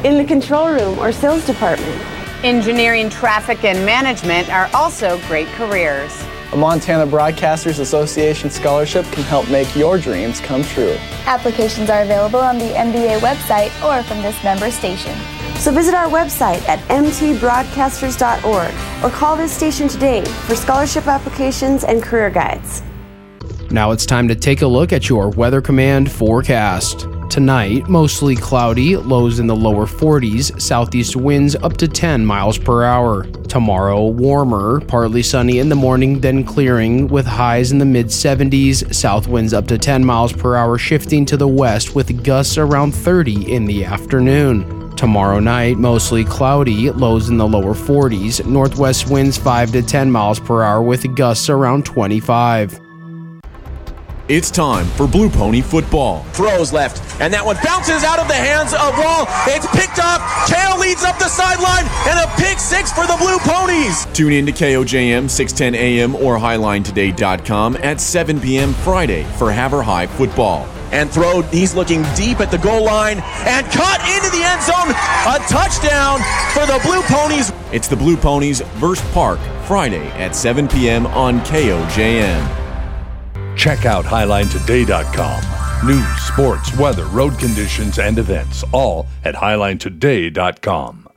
in the control room or sales department. Engineering, traffic, and management are also great careers. A Montana Broadcasters Association scholarship can help make your dreams come true. Applications are available on the MBA website or from this member station. So visit our website at mtbroadcasters.org or call this station today for scholarship applications and career guides. Now it's time to take a look at your Weather Command forecast. Tonight, mostly cloudy, lows in the lower 40s, southeast winds up to 10 miles per hour. Tomorrow, warmer, partly sunny in the morning, then clearing with highs in the mid-70s, south winds up to 10 miles per hour, shifting to the west with gusts around 30 in the afternoon. Tomorrow night, mostly cloudy, lows in the lower 40s, northwest winds 5 to 10 miles per hour with gusts around 25. It's time for Blue Pony football. Throws left, and that one bounces out of the hands of Wall. It's picked up. Kale leads up the sideline, and a pick six for the Blue Ponies. Tune in to KOJM 610 AM or HighlineToday.com at 7 p.m. Friday for Havre High football. And throw, he's looking deep at the goal line, and caught into the end zone. A touchdown for the Blue Ponies. It's the Blue Ponies versus Park, Friday at 7 p.m. on KOJM. Check out HighlineToday.com. News, sports, weather, road conditions, and events, all at HighlineToday.com.